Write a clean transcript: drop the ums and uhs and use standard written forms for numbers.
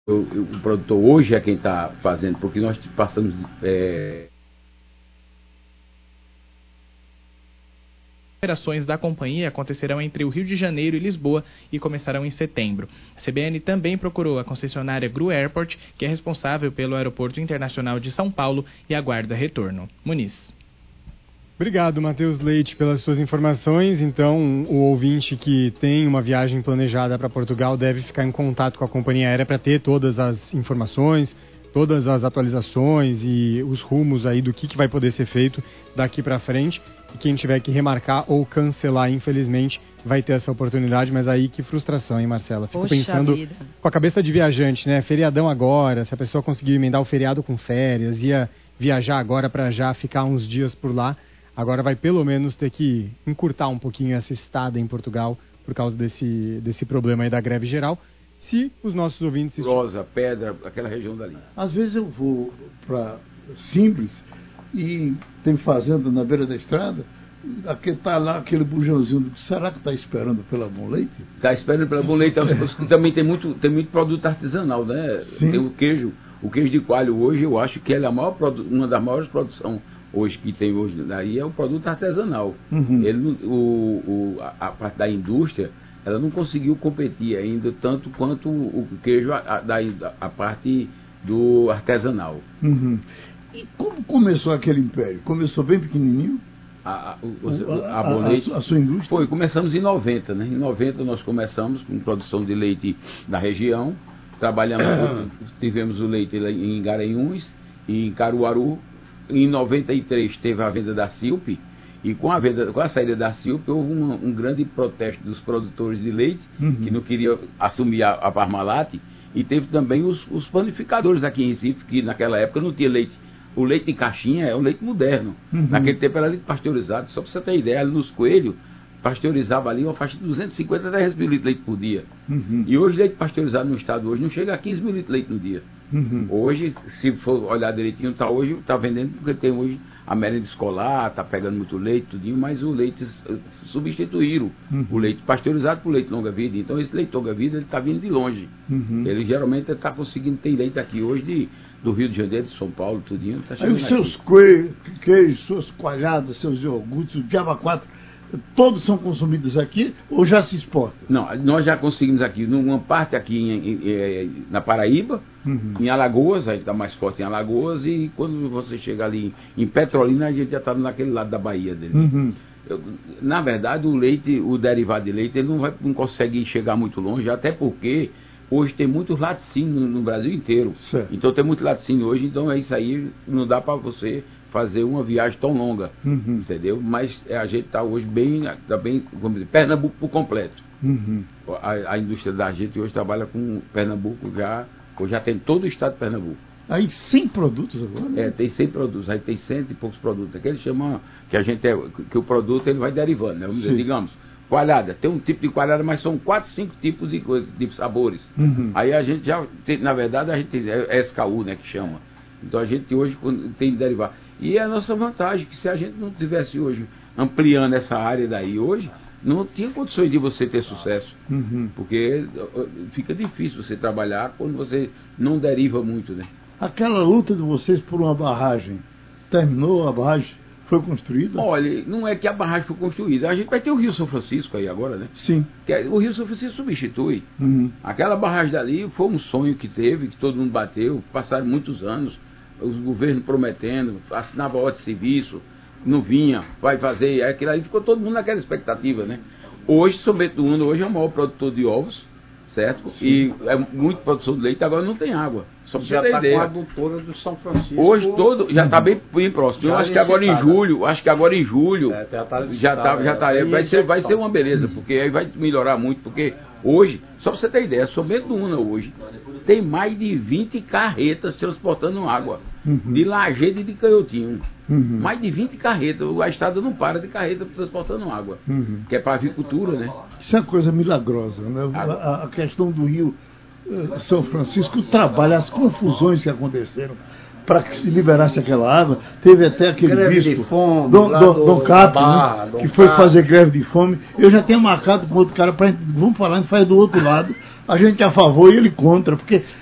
o produtor hoje é quem está fazendo, porque nós passamos... Operações da companhia acontecerão entre o Rio de Janeiro e Lisboa e começarão em setembro. A CBN também procurou a concessionária Gru Airport, que é responsável pelo Aeroporto Internacional de São Paulo, e aguarda retorno. Muniz. Obrigado, Matheus Leite, pelas suas informações. Então, o ouvinte que tem uma viagem planejada para Portugal deve ficar em contato com a companhia aérea para ter todas as informações, todas as atualizações e os rumos aí do que vai poder ser feito daqui para frente. E quem tiver que remarcar ou cancelar, infelizmente, vai ter essa oportunidade. Mas aí, que frustração, hein, Marcela? Fico pensando com a cabeça de viajante, né? Feriadão agora, se a pessoa conseguir emendar o feriado com férias, ia viajar agora para já ficar uns dias por lá. Agora vai pelo menos ter que encurtar um pouquinho essa estada em Portugal por causa desse problema aí da greve geral. Se os nossos ouvintes... Rosa, Pedra, aquela região dali. Às vezes eu vou para Simples e tem fazenda na beira da estrada, está lá aquele bujãozinho, será que está esperando pela Bom Leite? Está esperando pela Bom Leite. Também tem muito produto artesanal, né? Sim. Tem o queijo de coalho hoje, eu acho que ele é uma das maiores produções hoje que tem hoje daí é o produto artesanal. Uhum. Ele, a parte da indústria, ela não conseguiu competir ainda tanto quanto o queijo, a parte do artesanal. Uhum. E como começou aquele império? Começou bem pequenininho? A sua indústria? Começamos em 90, né? Em 90 nós começamos com produção de leite da região, tivemos o leite em Garanhuns e em Caruaru. Em 93 teve a venda da Silp, e com a saída da Silp houve um grande protesto dos produtores de leite, que não queriam assumir a Parmalat, e teve também os panificadores aqui em Recife, que naquela época não tinha leite. O leite em caixinha é o leite moderno. Naquele tempo era leite pasteurizado. Só para você ter ideia, ali nos Coelhos, pasteurizava ali uma faixa de 250 a 10 mil litros de leite por dia. E hoje, leite pasteurizado no estado hoje não chega a 15 mil litros de leite no dia. Hoje, se for olhar direitinho, está vendendo, porque tem hoje a merenda escolar, está pegando muito leite, tudinho, mas o leite substituíram o leite pasteurizado por leite longa-vida. Então, esse leite longa-vida está vindo de longe. Ele geralmente está conseguindo ter leite aqui hoje do Rio de Janeiro, de São Paulo, tudinho. Tá aí os seus queijos, suas coalhadas, seus iogurtes, o diabo 4, todos são consumidos aqui ou já se exporta? Não, nós já conseguimos aqui, numa parte aqui na Paraíba, em Alagoas, a gente está mais forte em Alagoas, e quando você chega ali em Petrolina, a gente já está naquele lado da Bahia dele. Na verdade, o leite, o derivado de leite, ele não consegue chegar muito longe, até porque hoje tem muitos laticínios no Brasil inteiro. Certo. Então tem muito laticínio hoje, então é isso aí, não dá para você fazer uma viagem tão longa, entendeu? Mas a gente está hoje bem, vamos dizer, Pernambuco por completo. A indústria da gente hoje trabalha com Pernambuco já tem todo o estado de Pernambuco. Aí 100 produtos agora? Tem 100 produtos, aí tem 100 e poucos produtos. Aqui eles chamam que o produto ele vai derivando, né? Vamos dizer, digamos, coalhada, tem um tipo de coalhada, mas são 4, 5 tipos de coisas, de sabores. Aí a gente já tem, na verdade, a gente tem SKU, né, que chama. Então a gente hoje tem de derivar. E é a nossa vantagem, que se a gente não tivesse hoje ampliando essa área daí hoje, não tinha condições de você ter sucesso. Porque fica difícil você trabalhar quando você não deriva muito, né? Aquela luta de vocês por uma barragem, terminou a barragem? Foi construída? Olha, não é que a barragem foi construída. A gente vai ter o Rio São Francisco aí agora, né? Sim. O Rio São Francisco substitui. Aquela barragem dali foi um sonho que teve, que todo mundo bateu. Passaram muitos anos, os governos prometendo, assinava ordem de serviço, não vinha, vai fazer. Aquilo aí ficou todo mundo naquela expectativa, né? Hoje, São Bento do Una, hoje é o maior produtor de ovos, certo? Sim. E é muito produção de leite, agora não tem água. Só pra já você ter ideia. Com a adutora do São Francisco. Hoje todo já está bem próximo. Eu acho que agora em julho, vai ser uma beleza, porque aí vai melhorar muito, porque hoje, só para você ter ideia, São Bento do Una hoje tem mais de 20 carretas transportando água, de Lajedo e de Canhotinho. Mais de 20 carretas, a estrada não para de carreta transportando água, que é para avicultura, né? Isso é uma coisa milagrosa, né? A questão do Rio São Francisco, o trabalho, as confusões que aconteceram para que se liberasse aquela água. Teve até aquele bispo, Dom Capo, que foi fazer greve de fome. Eu já tenho marcado com outro cara, vamos falar, a gente faz do outro lado, a gente é a favor e ele contra, porque